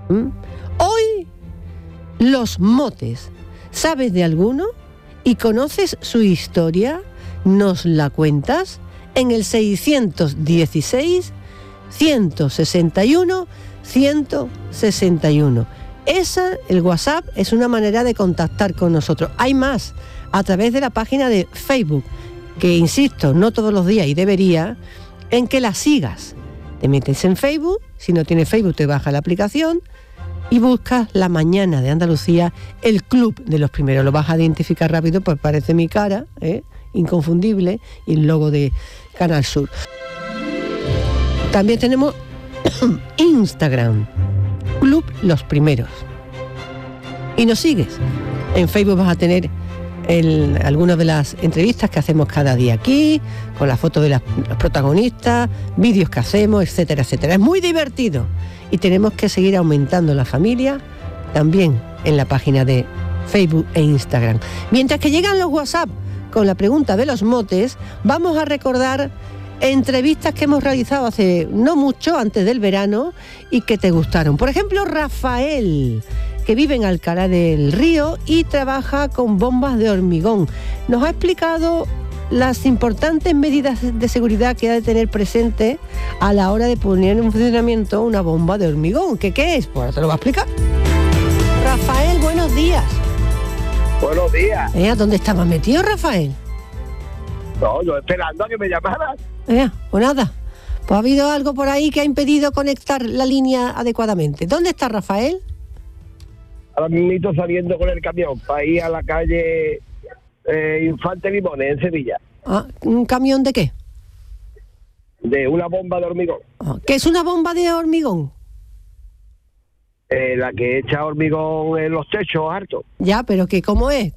¿Mm? Hoy, los motes. ¿Sabes de alguno? ¿Y conoces su historia? ¿Nos la cuentas? En el 616 161 161. El WhatsApp es una manera de contactar con nosotros. Hay más, a través de la página de Facebook, que insisto, no todos los días y debería, en que la sigas. Te metes en Facebook, si no tienes Facebook te baja la aplicación y buscas La Mañana de Andalucía, el club de los primeros. Lo vas a identificar rápido, pues parece mi cara, inconfundible, y el logo de Canal Sur. También tenemos Instagram, Club Los Primeros. Y nos sigues. En Facebook vas a tener algunas de las entrevistas que hacemos cada día aquí, con la foto de los protagonistas, vídeos que hacemos, etcétera, etcétera. Es muy divertido y tenemos que seguir aumentando la familia también en la página de Facebook e Instagram. Mientras que llegan los WhatsApp con la pregunta de los motes, vamos a recordar entrevistas que hemos realizado hace no mucho, antes del verano, y que te gustaron. Por ejemplo, Rafael, que vive en Alcalá del Río y trabaja con bombas de hormigón. Nos ha explicado las importantes medidas de seguridad que ha de tener presente a la hora de poner en funcionamiento una bomba de hormigón. ¿Qué es? Pues ahora te lo va a explicar. Rafael, buenos días. Buenos días. ¿Dónde estabas metido, Rafael? No, yo esperando a que me llamaras. Pues nada, pues ha habido algo por ahí que ha impedido conectar la línea adecuadamente. ¿Dónde está Rafael? Ahora mismo saliendo con el camión para ir a la calle Infante Limones, en Sevilla. ¿Un camión de qué? De una bomba de hormigón. ¿Qué es una bomba de hormigón? La que echa hormigón en los techos hartos. Ya, pero que ¿cómo es?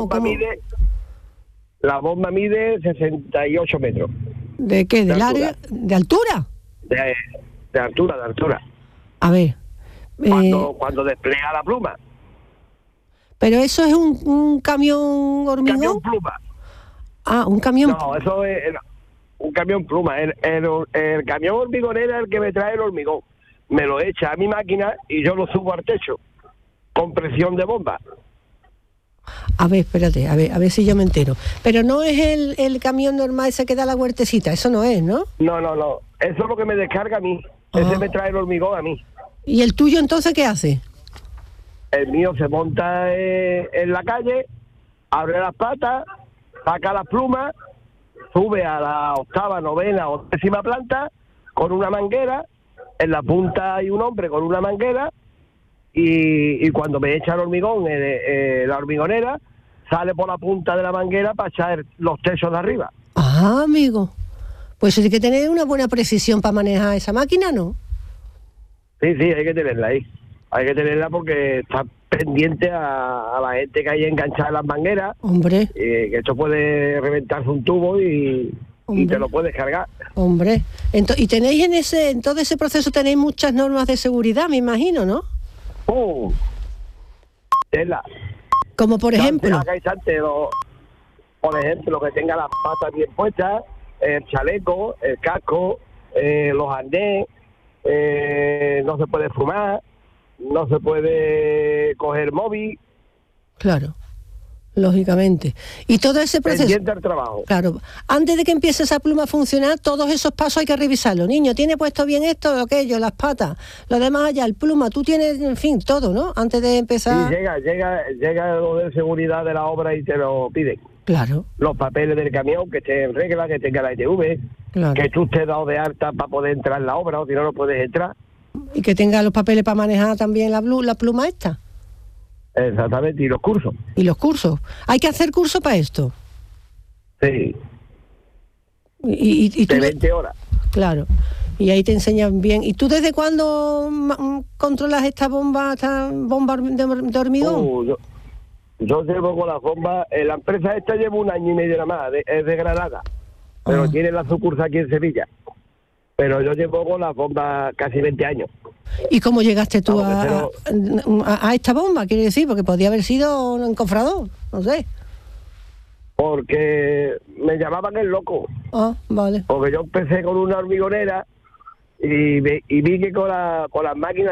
La bomba mide 68 metros. ¿De qué? ¿Del área? ¿De altura? De altura. A ver. Cuando despliega la pluma. ¿Pero eso es un camión hormigón? Camión pluma. Un camión. No, eso es un camión pluma. El camión hormigonero es el que me trae el hormigón. Me lo echa a mi máquina y yo lo subo al techo con presión de bomba. A ver, espérate, a ver si yo me entero. Pero no es el camión normal ese que da la huertecita, eso no es, ¿no? No. Eso es lo que me descarga a mí. Ese me trae el hormigón a mí. ¿Y el tuyo entonces qué hace? El mío se monta en la calle, abre las patas, saca las plumas, sube a la 8ª, 9ª o 10ª planta con una manguera. En la punta hay un hombre con una manguera y cuando me echa el hormigón, la hormigonera sale por la punta de la manguera para echar los techos de arriba. Amigo, pues hay que tener una buena precisión para manejar esa máquina, ¿no? Sí, hay que tenerla ahí. Hay que tenerla porque está pendiente a la gente que hay enganchada en las mangueras. Hombre. Que esto puede reventarse un tubo y te lo puedes cargar. Hombre. Y tenéis en todo ese proceso tenéis muchas normas de seguridad, me imagino, ¿no? Como por ejemplo. Por ejemplo, que tenga las patas bien puestas, el chaleco, el casco, los arnés, no se puede fumar, no se puede coger móvil. Claro, lógicamente. Y todo ese proceso... Pendiente al trabajo. Claro, antes de que empiece esa pluma a funcionar, todos esos pasos hay que revisarlo. Niño, ¿tiene puesto bien esto, aquello, las patas? Lo demás allá, el pluma, tú tienes, en fin, todo, ¿no? Antes de empezar... Sí, llega lo de seguridad de la obra y te lo piden. Claro. Los papeles del camión, que esté en regla, que tenga la ITV, claro, que tú estés dado de alta para poder entrar en la obra, o si no, no puedes entrar. Y que tenga los papeles para manejar también la pluma esta. Exactamente, y los cursos. ¿Y los cursos? ¿Hay que hacer curso para esto? Sí. ¿Y tú de 20 horas. Claro. Y ahí te enseñan bien. ¿Y tú desde cuándo controlas esta bomba de hormigón? Yo llevo con las bombas, la empresa esta lleva 1 año y medio nada más, es de Granada, pero tiene la sucursal aquí en Sevilla. Pero yo llevo con las bombas casi 20 años. ¿Y cómo llegaste tú a esta bomba? Quiere decir, porque podía haber sido un encofrador, no sé. Porque me llamaban el loco. Vale. Porque yo empecé con una hormigonera y vi que con las máquinas